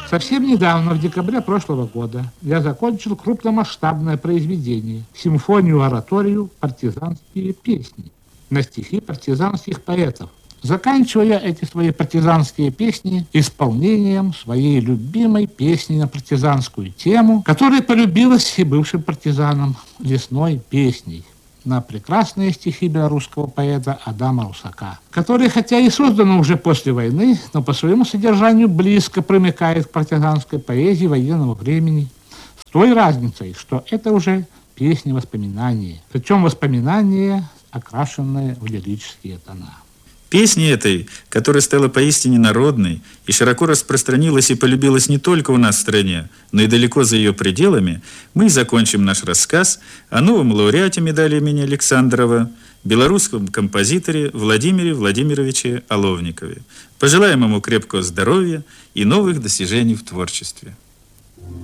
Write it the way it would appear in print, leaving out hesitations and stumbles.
Совсем недавно, в декабре прошлого года, я закончил крупномасштабное произведение – симфонию-ораторию «Партизанские песни» на стихи партизанских поэтов, заканчивая эти свои партизанские песни исполнением своей любимой песни на партизанскую тему, которая полюбилась и бывшим партизанам лесной песней, на прекрасные стихи белорусского поэта Адама Русака, который, хотя и создан уже после войны, но по своему содержанию близко примыкает к партизанской поэзии военного времени, с той разницей, что это уже песни-воспоминания, причем воспоминания, окрашенные в лирические тона. Песни этой, которая стала поистине народной и широко распространилась и полюбилась не только у нас в стране, но и далеко за ее пределами, мы и закончим наш рассказ о новом лауреате медали имени Александрова, белорусском композиторе Владимире Владимировиче Оловникове. Пожелаем ему крепкого здоровья и новых достижений в творчестве.